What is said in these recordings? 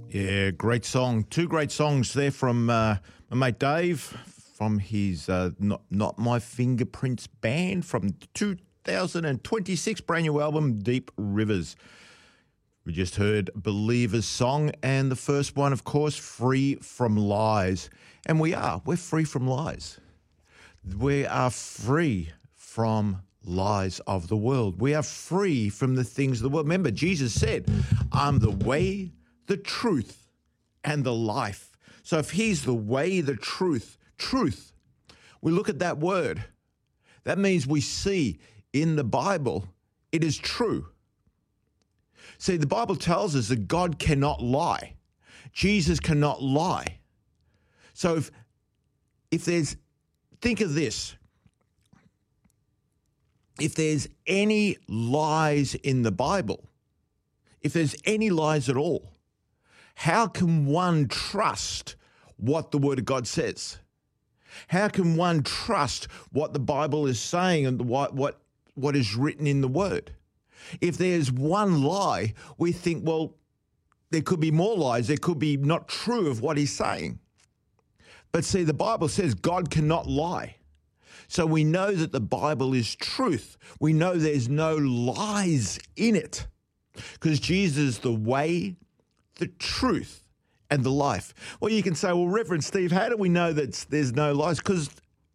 Yeah, great song. Two great songs there from my mate Dave from his Not My Fingerprints band from 2026 brand new album, Deep Rivers. We just heard Believer's song, and the first one, of course, Free From Lies. And we're free from lies. We are free from lies of the world. We are free from the things of the world. Remember, Jesus said, I'm the way, the truth, and the life. So if he's the way, the truth, we look at that word. That means we see in the Bible, it is true. See, the Bible tells us that God cannot lie. Jesus cannot lie. So if there's, think of this. If there's any lies in the Bible, if there's any lies at all, how can one trust what the Word of God says? How can one trust what the Bible is saying and what is written in the Word? If there's one lie, we think, well, there could be more lies. There could be not true of what he's saying. But see, the Bible says God cannot lie. So we know that the Bible is truth. We know there's no lies in it because Jesus is the way, the truth, and the life. Well, you can say, well, Reverend Steve, how do we know that there's no lies? Because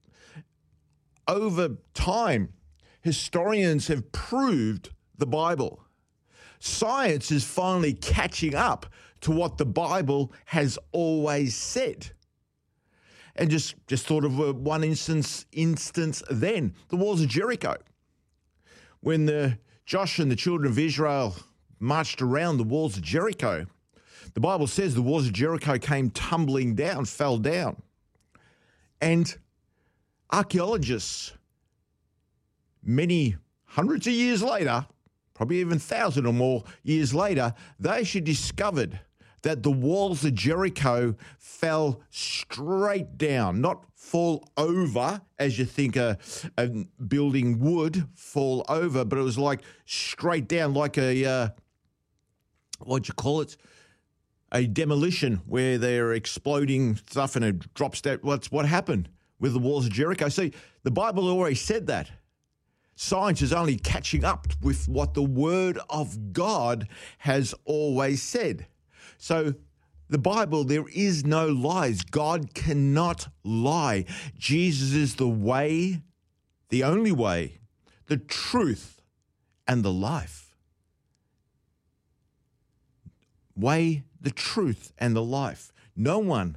over time, historians have proved the Bible. Science is finally catching up to what the Bible has always said. And just thought of one instance then, the walls of Jericho. When Josh and the children of Israel marched around the walls of Jericho, the Bible says the walls of Jericho came tumbling down, fell down. And archaeologists, many hundreds of years later, probably even 1,000 or more years later, they actually discovered that the walls of Jericho fell straight down, not fall over as you think a building would fall over, but it was like straight down, like a, what'd you call it? A demolition where they're exploding stuff and it drops down. What's what happened with the walls of Jericho? See, the Bible already said that. Science is only catching up with what the Word of God has always said. So the Bible, there is no lies. God cannot lie. Jesus is the way, the only way, the truth, and the life. Way, the truth, and the life. No one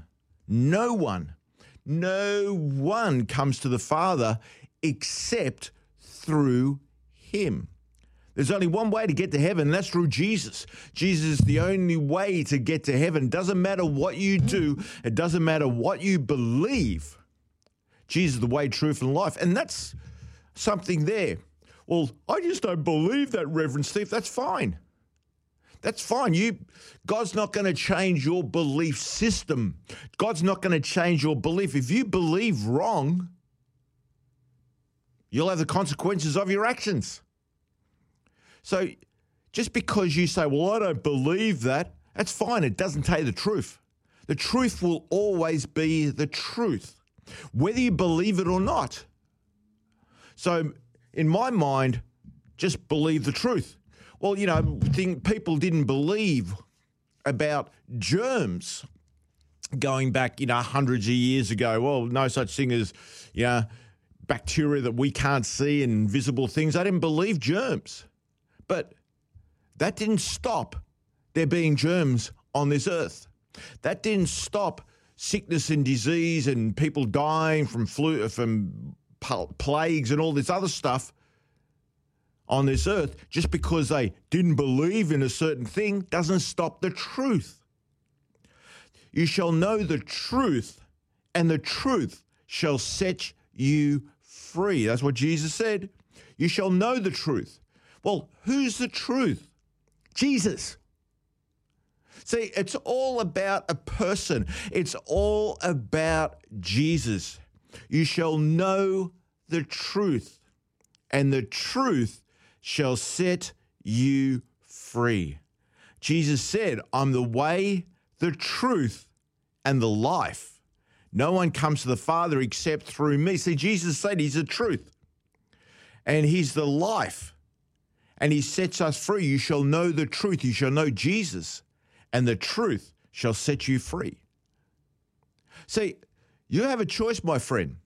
comes to the Father except through him. There's only one way to get to heaven, and that's through Jesus. Jesus is the only way to get to heaven. It doesn't matter what you do. It doesn't matter what you believe. Jesus is the way, truth, and life. And that's something there. Well, I just don't believe that, Reverend Steve. That's fine. That's fine. God's not going to change your belief system. God's not going to change your belief. If you believe wrong, you'll have the consequences of your actions. So just because you say, well, I don't believe that, that's fine. It doesn't tell you the truth. The truth will always be the truth, whether you believe it or not. So in my mind, just believe the truth. Well, people didn't believe about germs going back, hundreds of years ago. Well, no such thing as, bacteria that we can't see and invisible things. I didn't believe germs. But that didn't stop there being germs on this earth. That didn't stop sickness and disease and people dying from plagues and all this other stuff on this earth. Just because they didn't believe in a certain thing doesn't stop the truth. You shall know the truth, and the truth shall set you free. That's what Jesus said. You shall know the truth. Well, who's the truth? Jesus. See, it's all about a person. It's all about Jesus. You shall know the truth, and the truth shall set you free. Jesus said, I'm the way, the truth, and the life. No one comes to the Father except through me. See, Jesus said he's the truth, and he's the life, and he sets us free. You shall know the truth. You shall know Jesus, and the truth shall set you free. See, you have a choice, my friend.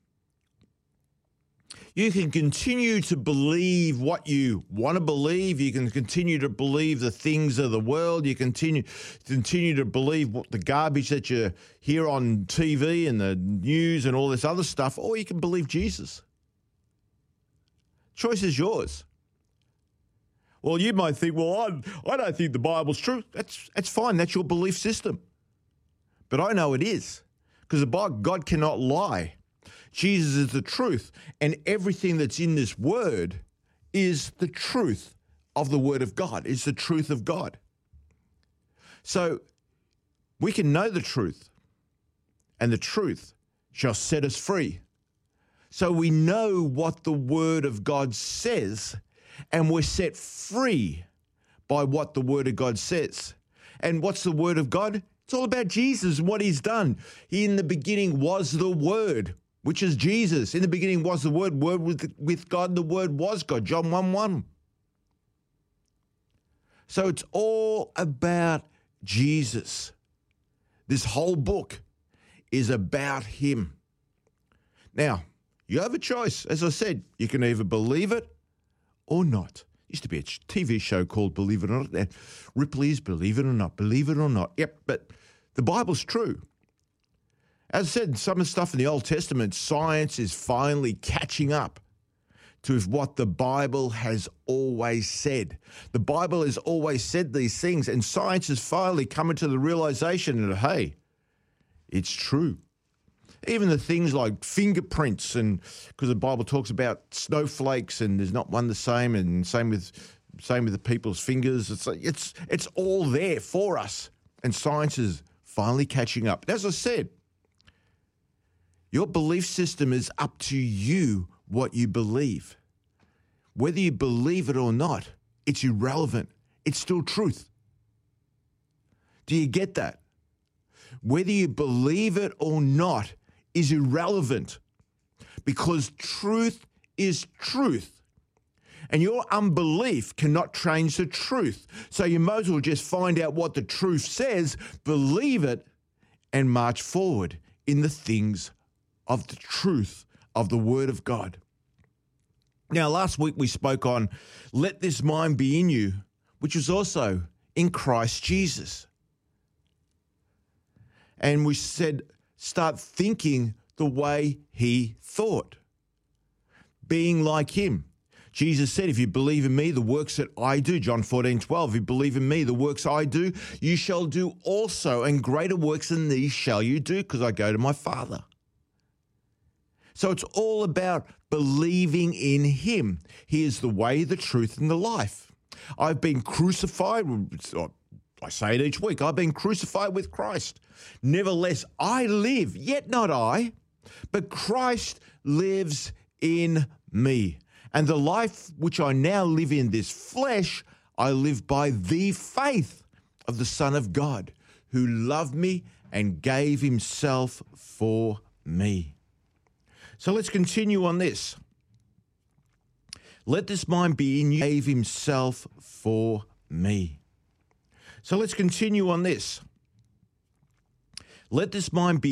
You can continue to believe what you want to believe. You can continue to believe the things of the world. You continue to believe what the garbage that you hear on TV and the news and all this other stuff, or you can believe Jesus. Choice is yours. Well, you might think, well, I don't think the Bible's true. That's fine. That's your belief system. But I know it is, because God cannot lie. Jesus is the truth, and everything that's in this word is the truth of the word of God. It's the truth of God. So we can know the truth, and the truth shall set us free. So we know what the word of God says, and we're set free by what the word of God says. And what's the word of God? It's all about Jesus and what he's done. He in the beginning was the word, which is Jesus. In the beginning was the Word with God, and the Word was God. John 1:1. So it's all about Jesus. This whole book is about him. Now, you have a choice. As I said, you can either believe it or not. Used to be a TV show called Believe It or Not. Ripley's Believe It or Not, Believe It or Not. Yep, but the Bible's true. As I said, some of the stuff in the Old Testament, science is finally catching up to what the Bible has always said. The Bible has always said these things, and science is finally coming to the realization that, hey, it's true. Even the things like fingerprints, and because the Bible talks about snowflakes and there's not one the same, and same with the people's fingers. It's all there for us, and science is finally catching up. As I said, your belief system is up to you what you believe. Whether you believe it or not, it's irrelevant. It's still truth. Do you get that? Whether you believe it or not is irrelevant, because truth is truth. And your unbelief cannot change the truth. So you might as well just find out what the truth says, believe it, and march forward in the things of the truth of the Word of God. Now, last week we spoke on let this mind be in you, which was also in Christ Jesus. And we said start thinking the way he thought, being like him. Jesus said, if you believe in me, the works that I do, John 14:12, if you believe in me, the works I do, you shall do also, and greater works than these shall you do, because I go to my Father. So it's all about believing in him. He is the way, the truth, and the life. I've been crucified. I say it each week. I've been crucified with Christ. Nevertheless, I live, yet not I, but Christ lives in me. And the life which I now live in this flesh, I live by the faith of the Son of God, who loved me and gave himself for me. So let's continue on this. Let this mind be in you, gave himself for me. So let's continue on this. Let this mind be